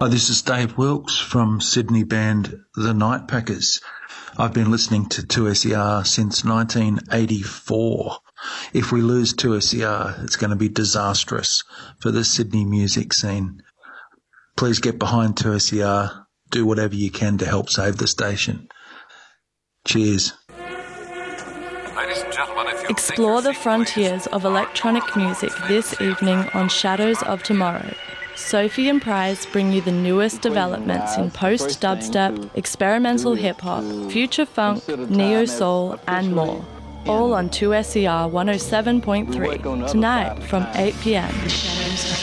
Hi, this is Dave Wilkes from Sydney band The Nightpackers. I've been listening to 2SER since 1984. If we lose 2SER, it's going to be disastrous for the Sydney music scene. Please get behind 2SER. Do whatever you can to help save the station. Cheers. Explore the frontiers of electronic music this evening on Shadows of Tomorrow. Sophie and Prize bring you the newest developments in post-dubstep, experimental hip-hop, future funk, neo-soul and more. All on 2SER 107.3, tonight from 8 p.m.